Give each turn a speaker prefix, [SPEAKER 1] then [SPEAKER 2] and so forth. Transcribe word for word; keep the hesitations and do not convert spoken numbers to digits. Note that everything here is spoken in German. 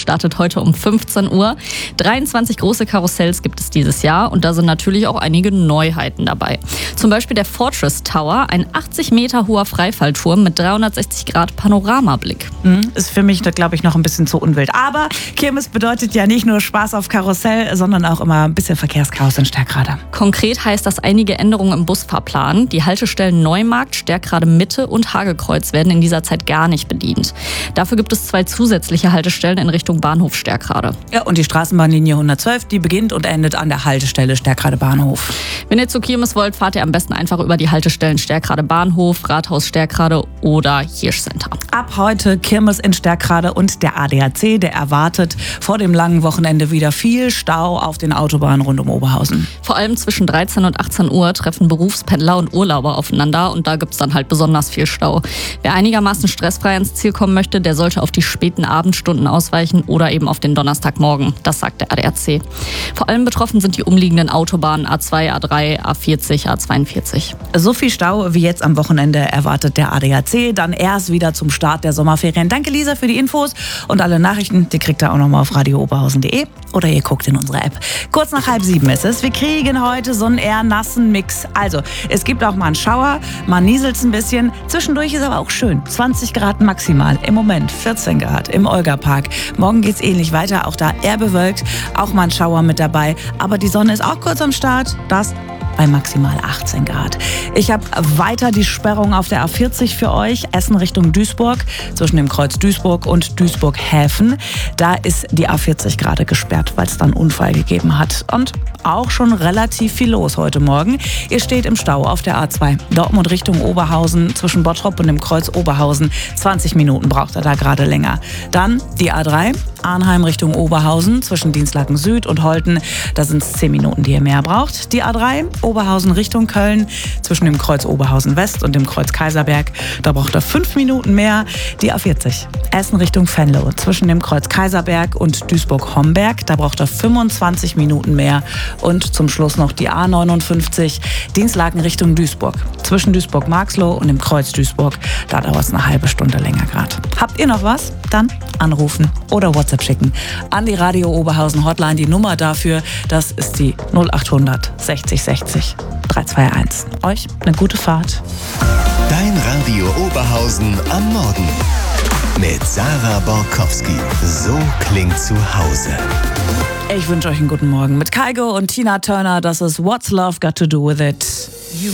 [SPEAKER 1] startet heute um fünfzehn Uhr. dreiundzwanzig große Karussells gibt es dieses Jahr und da sind natürlich auch einige Neuheiten dabei. Zum Beispiel der Fortress Tower, ein achtzig Meter hoher Freifallturm mit dreihundertsechzig Grad Panoramablick.
[SPEAKER 2] Mhm, ist für mich, glaube ich, noch ein bisschen zu unwild. Aber Kirmes bedeutet ja nicht nur Spaß auf Karussell, sondern auch immer ein bisschen Verkehrschaos in Stärkrade.
[SPEAKER 1] Konkret heißt das einige Änderungen im Busfahrplan. Die Haltestellen Neumarkt, Stärkrade Mitte und Hagekreuz werden in dieser Zeit gar nicht bedient. Dafür gibt es zwei zusätzliche Haltestellen in Richtung Bahnhof Stärkrade.
[SPEAKER 2] Ja, und die Straßenbahnlinie hundertzwölf, die beginnt und endet an der Haltestelle Stärkrade Bahnhof.
[SPEAKER 1] Wenn ihr zur Kirmes wollt, fahrt ihr am besten einfach über die Haltestellen Stärkrade Bahnhof, Rathaus Stärkrade oder Hirschcenter.
[SPEAKER 2] Ab heute Kirmes in Stärkrade und der A D A C, der erwartet vor dem langen Wochenende wieder viel Stau auf den Autobahnen rund um Oberhausen.
[SPEAKER 1] Vor allem zwischen dreizehn und achtzehn Uhr treffen Berufspendler und Urlauber aufeinander und da gibt es dann halt besonders viel Stau. Wer einigermaßen stressfrei ins Ziel kommen möchte, der sollte auf die späten Abendstunden ausweichen oder eben auf den Donnerstagmorgen. Das sagt der A D A C. Vor allem betroffen sind die umliegenden Autobahnen A zwei, A drei, A vierzig, A zweiundvierzig.
[SPEAKER 2] So viel Stau wie jetzt am Wochenende erwartet der A D A C dann erst wieder zum Start der Sommerferien. Danke Lisa für die Infos und alle Nachrichten, die kriegt ihr auch nochmal auf radio oberhausen punkt de oder ihr guckt in unsere App. Kurz nach halb sieben ist es. Wir kriegen heute so einen eher nassen Mix. Also, es gibt auch mal einen Schauer, mal nieselt es ein bisschen. Zwischendurch ist aber auch schön. zwanzig Grad maximal. Im Moment vierzehn Grad im Olga-Park. Morgen geht's ähnlich weiter. Auch da eher bewölkt. Auch mal ein Schauer mit dabei. Aber die Sonne ist auch kurz am Start. Das bei maximal achtzehn Grad. Ich habe weiter die Sperrung auf der A vierzig für euch. Essen Richtung Duisburg, zwischen dem Kreuz Duisburg und Duisburg-Häfen. Da ist die A vierzig gerade gesperrt, weil es dann einen Unfall gegeben hat. Und auch schon relativ viel los heute Morgen. Ihr steht im Stau auf der A zwei. Dortmund Richtung Oberhausen, zwischen Bottrop und dem Kreuz Oberhausen. zwanzig Minuten braucht er da gerade länger. Dann die A drei. Arnheim Richtung Oberhausen, zwischen Dienstlaken Süd und Holten. Da sind es zehn Minuten, die ihr mehr braucht. Die A drei, Oberhausen Richtung Köln, zwischen dem Kreuz Oberhausen West und dem Kreuz Kaiserberg. Da braucht ihr fünf Minuten mehr. Die A vierzig, Essen Richtung Venlo, zwischen dem Kreuz Kaiserberg und Duisburg-Homberg. Da braucht ihr fünfundzwanzig Minuten mehr. Und zum Schluss noch die A neunundfünfzig, Dienstlaken Richtung Duisburg, zwischen Duisburg-Marxloh und dem Kreuz Duisburg. Da dauert es eine halbe Stunde länger gerade. Habt ihr noch was? Dann anrufen oder WhatsApp schicken an die Radio Oberhausen Hotline. Die Nummer dafür, das ist die null achthundert sechzig sechzig dreihunderteinundzwanzig. Euch eine gute Fahrt.
[SPEAKER 3] Dein Radio Oberhausen am Morgen mit Sarah Borkowski. So klingt zu Hause.
[SPEAKER 2] Ich wünsche euch einen guten Morgen mit Kygo und Tina Turner. Das ist What's Love Got to Do With It.